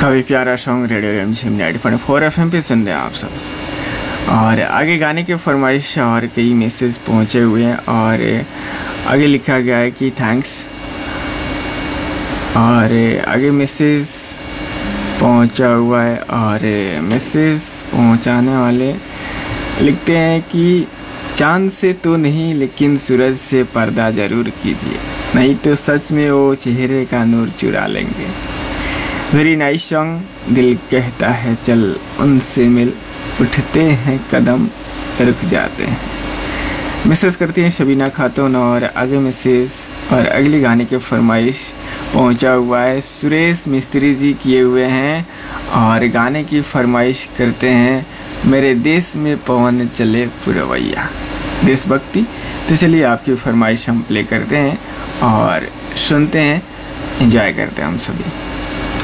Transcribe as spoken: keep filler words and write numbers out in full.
काफ़ी प्यारा song radio रिमझिम ninety point four F M पे सुन रहे हैं आप सब। और आगे गाने की फरमाइश और कई मैसेज पहुँचे हुए हैं और आगे लिखा गया है कि थैंक्स। और आगे मैसेज पहुँचा हुआ है और मैसेज पहुँचाने वाले लिखते हैं कि चांद से तो नहीं लेकिन सूरज से पर्दा ज़रूर कीजिए, नहीं तो सच में वो चेहरे का नूर चुरा लेंगे। वेरी नाइस सॉन्ग, दिल कहता है चल उनसे मिल, उठते हैं कदम रुक जाते हैं। मैसेज करती हैं शबीना खातून और आगे मैसेज और अगली गाने की फरमाइश पहुंचा हुआ है सुरेश मिस्त्री जी किए हुए हैं और गाने की फरमाइश करते हैं मेरे देश में पवन चले पुरवैया, देशभक्ति। तो चलिए आपकी फरमाइश हम प्ले करते हैं और सुनते हैं, एंजॉय करते हैं हम सभी।